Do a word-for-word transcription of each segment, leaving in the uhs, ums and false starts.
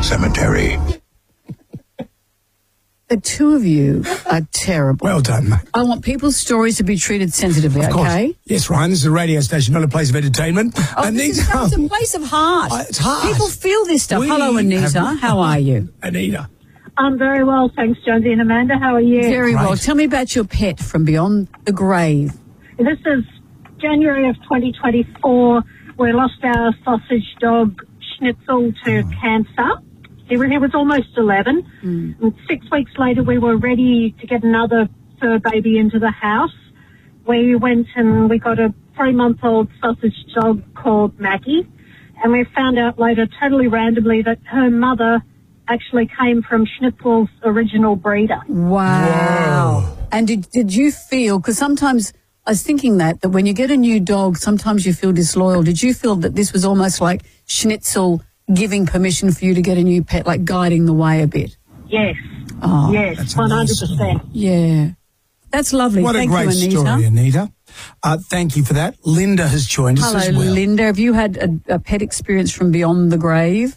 cemetery. The two of you are terrible. Well done, mate. I want people's stories to be treated sensitively, Of course. okay? Yes, Ryan, this is a radio station, not a place of entertainment. Oh, this is, no, it's a place of heart. Uh, it's heart. People feel this stuff. We Hello, Anita. have- How are you? Anita. I'm very well, thanks, Jonesy and Amanda. How are you? Very Great. well. Tell me about your pet from beyond the grave. This is January of twenty twenty-four. We lost our sausage dog, Schnitzel, to Oh. cancer. He was, he was almost eleven. Mm. And six weeks later, we were ready to get another fur baby into the house. We went and we got a three-month-old sausage dog called Maggie. And we found out later, totally randomly, that her mother actually came from Schnitzel's original breeder. Wow. Whoa. And did, did you feel, because sometimes I was thinking that, that when you get a new dog, sometimes you feel disloyal. Did you feel that this was almost like Schnitzel giving permission for you to get a new pet, like guiding the way a bit? Yes. Oh, yes, that's a one nice hundred percent. yeah. That's lovely. What Thank a great you, Anita. story, Anita. Uh, thank you for that. Linda has joined us Hello, as well. Linda. Have you had a, a pet experience from beyond the grave?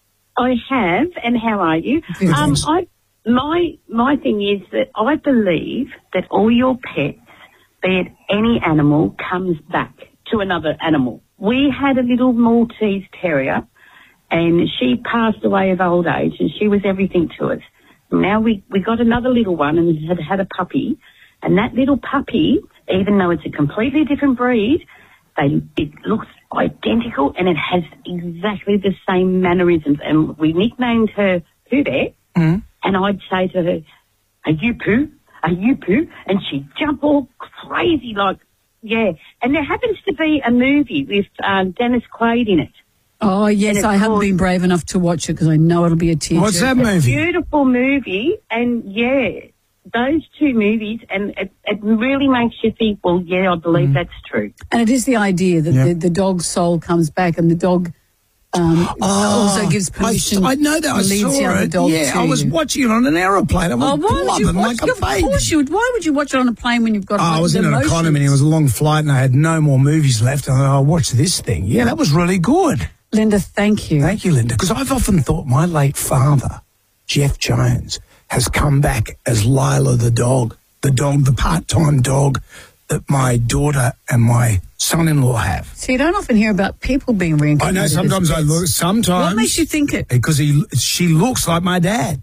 I have, and how are you? Good, Um, thanks. I my my thing is that I believe that all your pets, be it any animal, comes back to another animal. We had a little Maltese terrier, and she passed away of old age, and she was everything to us. Now we we got another little one and had had a puppy, and that little puppy, even though it's a completely different breed, they it looks identical and it has exactly the same mannerisms. And we nicknamed her Pooh Bear, Mm. and I'd say to her, "Are you Pooh? Are you Pooh?" And she'd jump all crazy like, yeah. And there happens to be a movie with um, Dennis Quaid in it. Oh, yes, And I it's haven't called- been brave enough to watch it because I know it'll be a tearjerker. What's that movie? Beautiful movie, and yeah, those two movies, and it, it really makes you think, well, yeah, I believe that's true. And it is the idea that Yeah. the, the dog's soul comes back and the dog um, also gives permission. Oh, I, I know that. I and leads saw the other it. dog Yeah, to I was you. watching it on an aeroplane. I was Oh, why would you blubbing watch like a Of baby. course you would. Why would you watch it on a plane when you've got Oh, I was the in an emotions? economy and it was a long flight and I had no more movies left. And I thought, I'll watch this thing. Yeah, that was really good. Linda, thank you. Thank you, Linda. Because I've often thought my late father, Jeff Jones, has come back as Lila the dog, the dog, the part-time dog that my daughter and my son-in-law have. So you don't often hear about people being I reincarnated. know sometimes as I pets. look, sometimes. What makes you think it? Because he, she looks like my dad.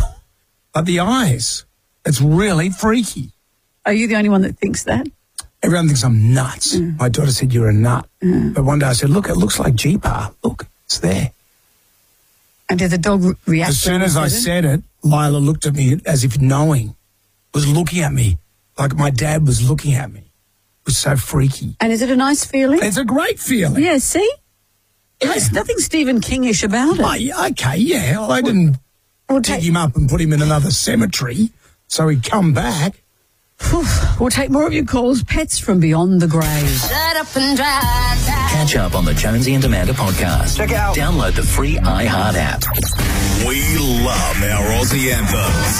Like the eyes. It's really freaky. Are you the only one that thinks that? Everyone thinks I'm nuts. Mm. My daughter said, you're a nut. But one day I said, look, it looks like G-Par. Look, it's there. And did the dog re- react? As soon when as you I said said it, Lila looked at me as if knowing, was looking at me like my dad was looking at me. It was so freaky. it? And is it a nice feeling? It's a great feeling. Yeah, see? Yeah. There's nothing Stephen King-ish about it. Oh, yeah, okay, yeah. Well, I didn't We'll dig take, him up and put him in another cemetery so he'd come back. we'll take more of your calls. Pets from beyond the grave. Shut up and drive. Catch up on the Jonesy and Amanda podcast. Check out. Download the free iHeart app. We love our Aussie anthems.